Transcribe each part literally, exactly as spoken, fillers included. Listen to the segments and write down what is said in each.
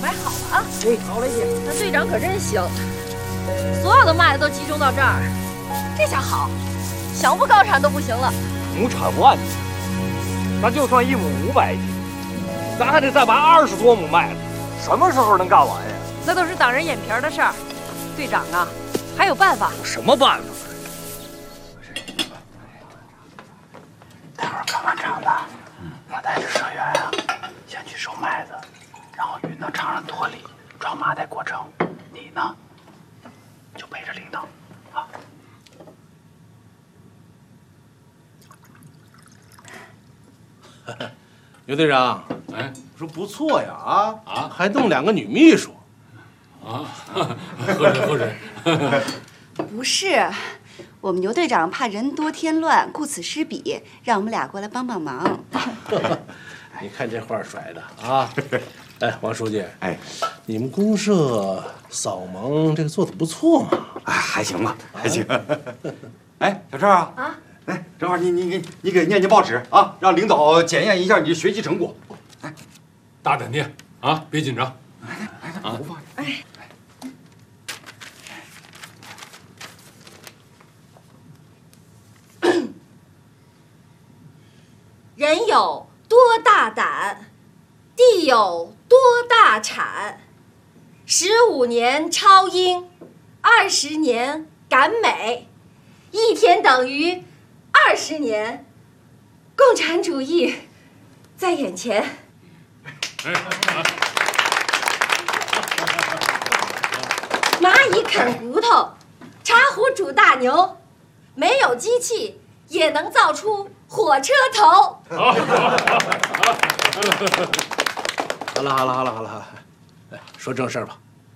摆好了啊！ 哎，好嘞，姐。 那队长可真行，所有的麦子都集中到这儿，这下好，想不高产都不行了。 亩产万斤，咱就算一亩五百斤，咱还得再拔二十多亩麦子，什么时候能干完呀？ 那都是挡人眼皮的事儿。队长啊，还有办法？ 有什么办法？ 待会儿看完场子，我带着社员啊，先去收麦子，然后运到场上脱离，装麻袋过程。你呢，就陪着领导，啊。 刘队长， 哎， 我说不错呀，啊啊， 还弄两个女秘书， 啊，喝水喝水。 不是，我们牛队长怕人多添乱，顾此失彼，让我们俩过来帮帮忙。 你看这话甩的啊！哎，王书记， 哎， 你们公社扫盲这个做的不错嘛？ 哎，还行吧，还行。哎，小赵啊， 啊， 来，正好你你你你给念念报纸啊，让领导检验一下你的学习成果。哎， 大胆念啊，别紧张。 来，来，头发。 哎。人有多大胆，地有多大产。十五年超英，二十年赶美，一天等于二十年。共产主义在眼前。蚂蚁啃骨头，茶壶煮大牛，没有机器也能造出火车头。 好了好了好了好了好了，哎，说正事儿吧。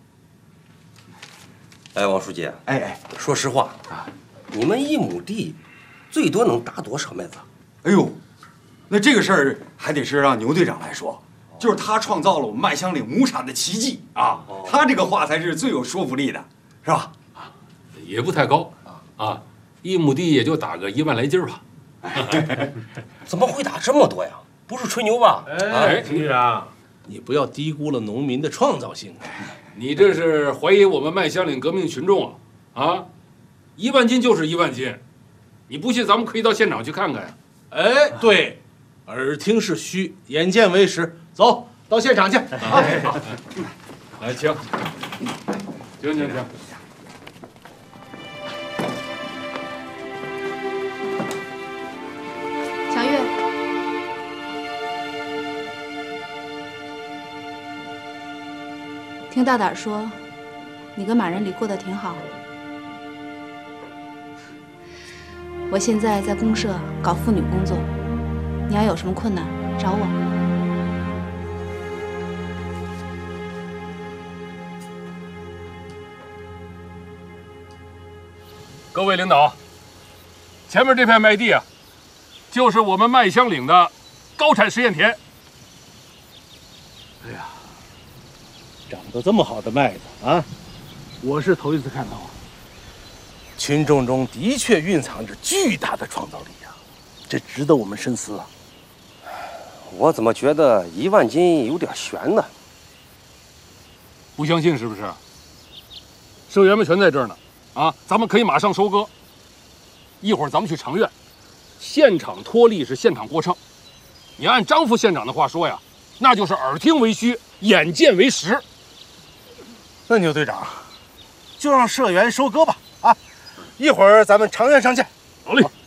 哎，王书记， 哎哎， 说实话啊，你们一亩地最多能打多少麦子？ 哎呦，那这个事儿还得是让牛队长来说，就是他创造了我们麦乡岭亩产的奇迹啊，他这个话才是最有说服力的，是吧？ 啊，也不太高啊，一亩地也就打个一万来斤吧。 怎么会打这么多呀？不是吹牛吧？ 哎，队长，你不要低估了农民的创造性。 你这是怀疑我们麦乡岭革命群众啊？啊，一万斤就是一万斤，你不信咱们可以到现场去看看呀。 哎，对，耳听是虚，眼见为实。走到现场去。啊， 来，请，请请请。 小月，听大胆说，你跟马仁礼过得挺好。我现在在公社搞妇女工作，你要有什么困难找我。 各位领导，前面这片麦地啊，就是我们麦乡岭的高产实验田。 哎呀，长得这么好的麦子啊，我是头一次看到啊。群众中的确蕴藏着巨大的创造力啊，这值得我们深思啊。 我怎么觉得一万斤有点悬呢？ 不相信是不是？社员们全在这儿呢，啊，咱们可以马上收割。一会儿咱们去长院，现场脱粒是现场过秤。你按张副县长的话说呀，那就是耳听为虚，眼见为实。 那牛队长，就让社员收割吧，啊，一会儿咱们长院上见。 好嘞。